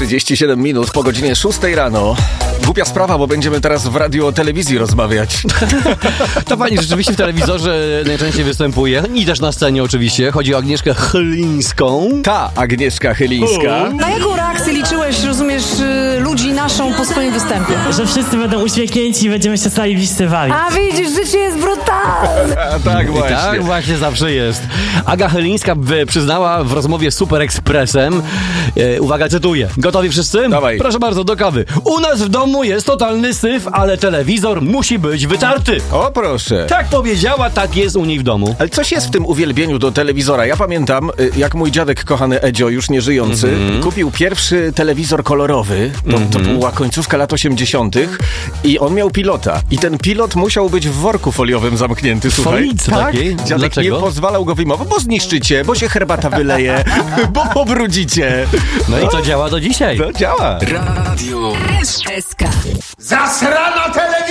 37 minut po godzinie 6 rano. Głupia sprawa, bo będziemy teraz w radiu o telewizji rozmawiać. To pani rzeczywiście w telewizorze najczęściej występuje i też na scenie oczywiście. Chodzi o Agnieszkę Chylińską. Ta Agnieszka Chylińska. Na jaką reakcję liczyłeś, rozumiesz, ludzi naszą po swoim występie? Że wszyscy będą uśmiechnięci i będziemy się sami bliscy-wali. A widzisz, życie jest brutalne. A tak właśnie. Tak właśnie zawsze jest. Aga Chylińska przyznała w rozmowie z Super Expressem, uwaga, cytuję. Gotowi wszyscy? Dawaj. Proszę bardzo, do kawy. U nas w domu jest totalny syf, ale telewizor musi być wytarty. O proszę. Tak powiedziała, tak jest u niej w domu. Ale coś jest w tym uwielbieniu do telewizora. Ja pamiętam, jak mój dziadek, kochany Edzio, już nie żyjący, kupił pierwszy telewizor kolorowy. To była końcówka lat 80. i on miał pilota. I ten pilot musiał być w worku foliowym zamknięty, słuchaj. Folicy tak? takiej? Dziadek Dlaczego? nie pozwalał go wyjmować, bo zniszczycie, bo się herbata wyleje, bo pobrudzicie. No i to działa do dzisiaj. To działa. Radio SK. Zasrana telewizja!